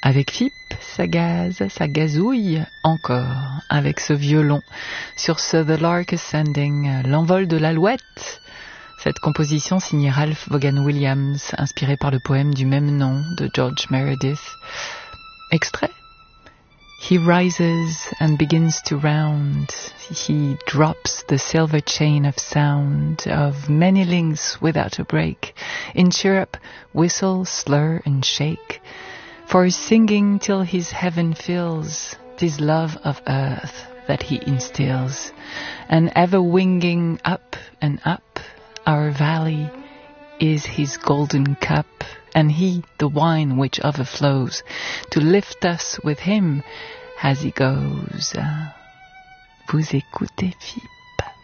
Avec Philippe, ça gaze, ça gazouille encore avec ce violon. Sur ce The Lark Ascending, l'envol de l'alouette. Cette composition signée Ralph Vaughan Williams, inspirée par le poème du même nom de George Meredith. Extrait. He rises and begins to round. He drops the silver chain of sound of many links without a break. In chirrup, whistle, slur and shake. For singing till his heaven fills, 'tis love of earth that he instills. And ever winging up and up, our valley is his golden cup. And he, the wine which overflows, to lift us with him as he goes. Vous écoutez, Philippe.